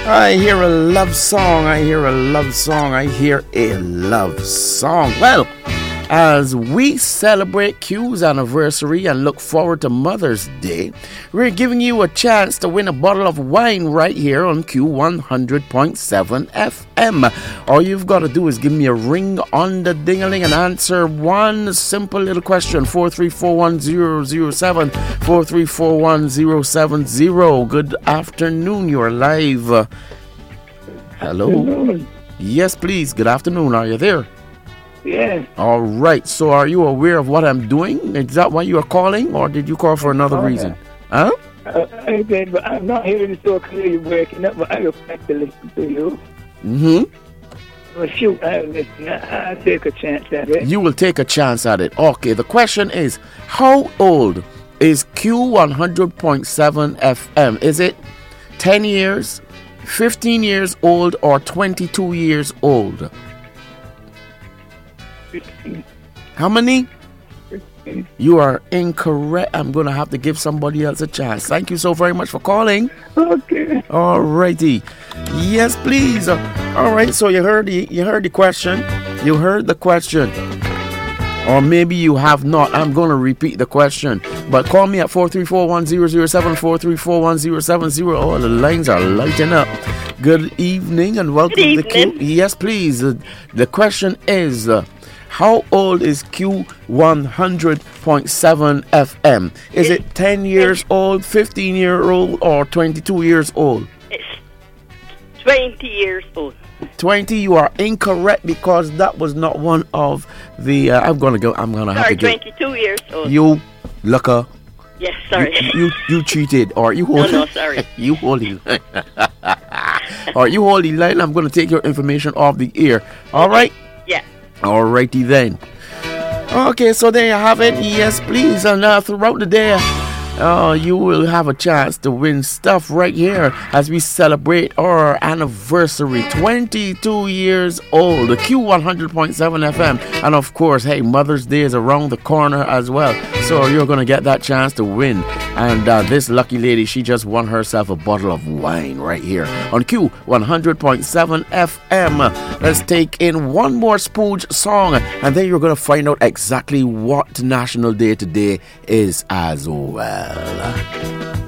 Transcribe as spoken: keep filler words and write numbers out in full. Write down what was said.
I hear a love song, I hear a love song, I hear a love song. Well, as we celebrate Q's anniversary and look forward to Mother's Day, we're giving you a chance to win a bottle of wine right here on Q one hundred point seven F M. All you've got to do is give me a ring on the ding-a-ling and answer one simple little question. four three four one zero zero seven, four three four one zero seven zero. Good afternoon, you're live. Uh, hello? Yes, please. Good afternoon. Are you there? Yes. All right. So are you aware of what I'm doing? Is that why you are calling, or did you call for another Oh, reason? Huh? Uh, I said, but I'm not hearing it so clearly breaking up, but I would like to listen to you. Mm-hmm. Well, shoot, I'll listen. I, I'll take a chance at it. You will take a chance at it. Okay. The question is, how old is Q one hundred point seven F M? Is it ten years, fifteen years old, or twenty-two years old? How many? You are incorrect. I'm going to have to give somebody else a chance. Thank you so very much for calling. Okay. All righty. Yes, please. Uh, all right. So you heard the you heard the question. You heard the question. Or maybe you have not. I'm going to repeat the question. But call me at four three four one zero zero seven, four three four one zero seven zero. Oh, the lines are lighting up. Good evening and welcome Good to the Q. Yes, please. Uh, the question is, uh, how old is Q one hundred point seven F M? Is it ten years old, fifteen years old, or twenty-two years old? It's twenty years old. twenty, you are incorrect because that was not one of the. Uh, I'm gonna go. I'm gonna have Sorry, to give twenty-two years old. you, Lucker. Yes, sorry. You, you you cheated, or you hold. No, no, sorry. You hold the line. Or you hold the line. I'm gonna take your information off the air. All right. Yeah. Alrighty then. Okay, so there you have it. Yes, please. And uh, throughout the day, uh, you will have a chance to win stuff right here as we celebrate our anniversary. twenty-two years old. The Q one hundred point seven F M. And of course, hey, Mother's Day is around the corner as well. So you're going to get that chance to win. And uh, this lucky lady, she just won herself a bottle of wine right here on Q one hundred point seven F M. Let's take in one more Spooge song, and then you're going to find out exactly what National Day today is as well.